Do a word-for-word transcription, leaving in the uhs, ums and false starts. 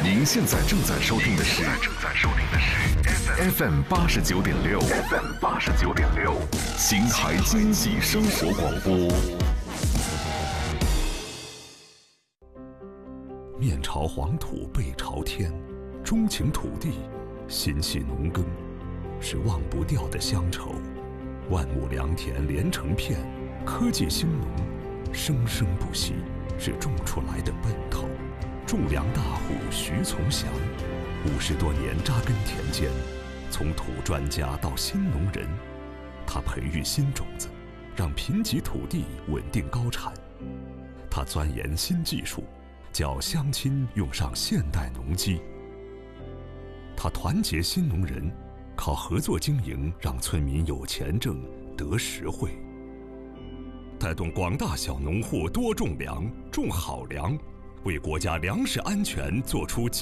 您现在正在收听的是正在收听的是 F M 八十九点六 F M 八十九点六邢台经济生活广播。面朝黄土背朝天，钟情土地，心系农耕，是忘不掉的乡愁。万亩良田连成片，科技兴农，生生不息，是种出来的奔头。种粮大户徐从祥，五十多年扎根田间，从土专家到新农人，他培育新种子，让贫瘠土地稳定高产。他钻研新技术，叫乡亲用上现代农机。他团结新农人，靠合作经营让村民有钱挣得实惠，带动广大小农户多种粮，种好粮，为国家粮食安全做出